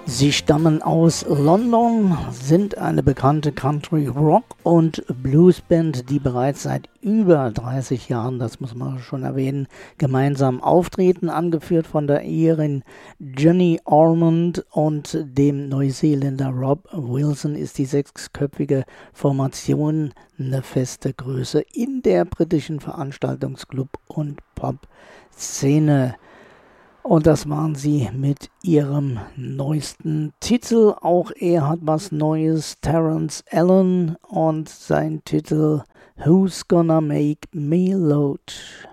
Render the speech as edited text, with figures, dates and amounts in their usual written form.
Sie stammen aus London, sind eine bekannte Country-Rock- und Bluesband, die bereits seit über 30 Jahren, das muss man schon erwähnen, gemeinsam auftreten, angeführt von der Irin Jenny Ormond und dem Neuseeländer Rob Wilson, ist die sechsköpfige Formation eine feste Größe in der britischen Veranstaltungsclub- und Pop-Szene. Und das waren sie mit ihrem neuesten Titel. Auch er hat was Neues, Terence Allen, und sein Titel Who's Gonna Make Me Load.